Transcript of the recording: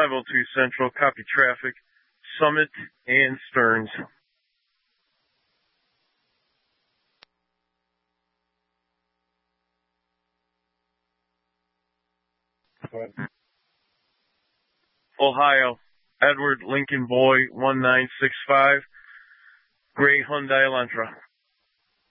502 Central, copy traffic, Summit and Stearns. Ohio, Edward Lincoln Boy 1965, Gray Hyundai Elantra.